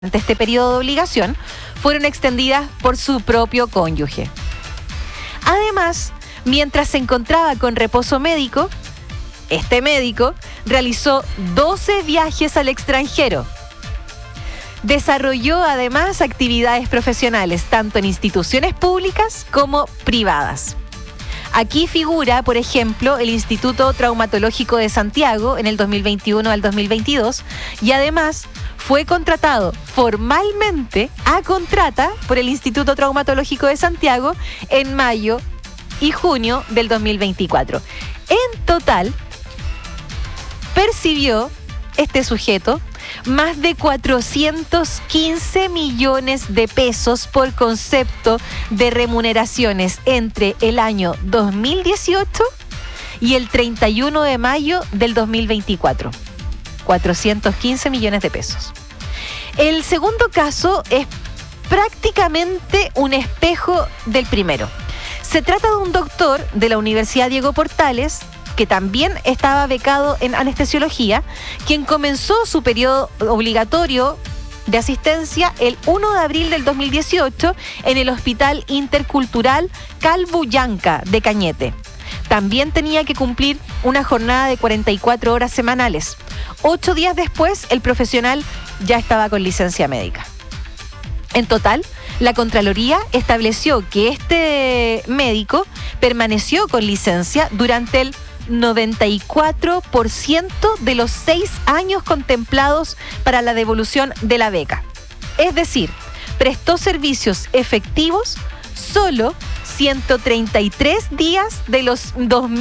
Durante este periodo de obligación fueron extendidas por su propio cónyuge. Además, mientras se encontraba con reposo médico, este médico realizó 12 viajes al extranjero. Desarrolló además actividades profesionales, tanto en instituciones públicas como privadas. Aquí figura, por ejemplo, el Instituto Traumatológico de Santiago en el 2021 al 2022 y además fue contratado formalmente a contrata por el Instituto Traumatológico de Santiago en mayo y junio del 2024. En total, percibió este sujeto más de 415 millones de pesos por concepto de remuneraciones entre el año 2018 y el 31 de mayo del 2024. 415 millones de pesos. El segundo caso es prácticamente un espejo del primero. Se trata de un doctor de la Universidad Diego Portales, que también estaba becado en anestesiología, quien comenzó su periodo obligatorio de asistencia el 1 de abril del 2018 en el Hospital Intercultural Calbuyanca de Cañete. También tenía que cumplir una jornada de 44 horas semanales. 8 días después, el profesional ya estaba con licencia médica. En total, la Contraloría estableció que este médico permaneció con licencia durante el 94% de los 6 años contemplados para la devolución de la beca. Es decir, prestó servicios efectivos solo 133 días de los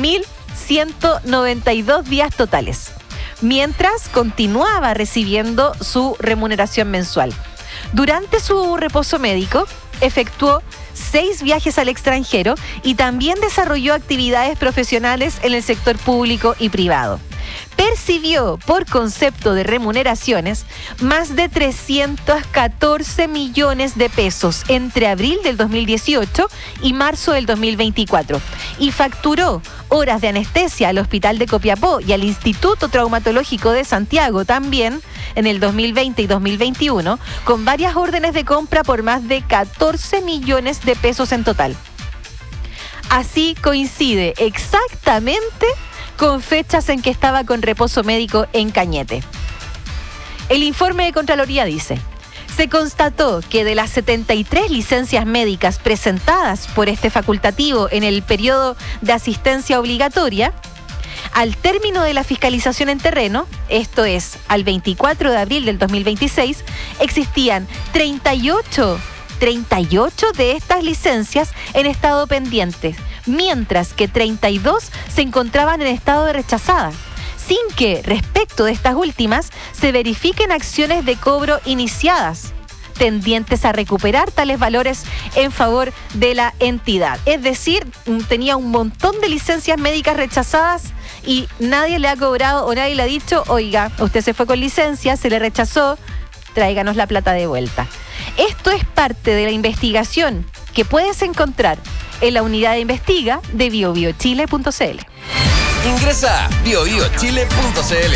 2.192 días totales, mientras continuaba recibiendo su remuneración mensual. Durante su reposo médico, efectuó 6 viajes al extranjero y también desarrolló actividades profesionales en el sector público y privado. Percibió por concepto de remuneraciones más de 314 millones de pesos entre abril del 2018 y marzo del 2024 y facturó horas de anestesia al Hospital de Copiapó y al Instituto Traumatológico de Santiago también en el 2020 y 2021 con varias órdenes de compra por más de 14 millones de pesos en total. Así coincide exactamente con fechas en que estaba con reposo médico en Cañete. El informe de Contraloría dice: se constató que de las 73 licencias médicas presentadas por este facultativo en el periodo de asistencia obligatoria, al término de la fiscalización en terreno, esto es, al 24 de abril del 2026, existían 38 de estas licencias en estado pendiente, mientras que 32 se encontraban en estado de rechazada, sin que, respecto de estas últimas, se verifiquen acciones de cobro iniciadas, tendientes a recuperar tales valores en favor de la entidad. Es decir, tenía un montón de licencias médicas rechazadas y nadie le ha cobrado o nadie le ha dicho: oiga, usted se fue con licencia, se le rechazó, tráiganos la plata de vuelta. Esto es parte de la investigación que puedes encontrar en la unidad de investiga de biobiochile.cl. Ingresa a biobiochile.cl.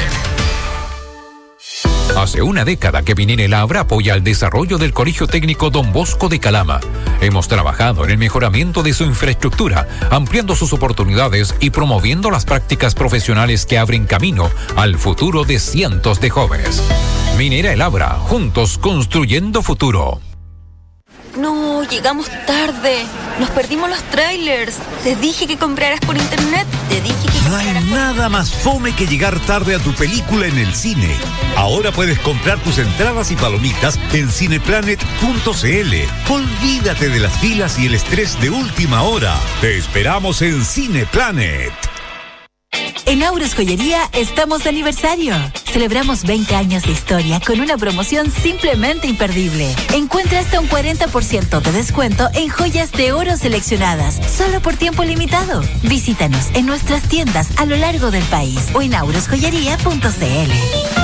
Hace una década que Minera El Abra apoya el desarrollo del Colegio Técnico Don Bosco de Calama. Hemos trabajado en el mejoramiento de su infraestructura, ampliando sus oportunidades y promoviendo las prácticas profesionales que abren camino al futuro de cientos de jóvenes. Minera El Abra, juntos construyendo futuro. No, llegamos tarde. Nos perdimos los trailers. Te dije que compraras por internet. No hay nada más fome que llegar tarde a tu película en el cine. Ahora puedes comprar tus entradas y palomitas en cineplanet.cl. Olvídate de las filas y el estrés de última hora. Te esperamos en Cineplanet. En Auros Joyería estamos de aniversario. Celebramos 20 años de historia con una promoción simplemente imperdible. Encuentra hasta un 40% de descuento en joyas de oro seleccionadas, solo por tiempo limitado. Visítanos en nuestras tiendas a lo largo del país o en aurosjoyería.cl.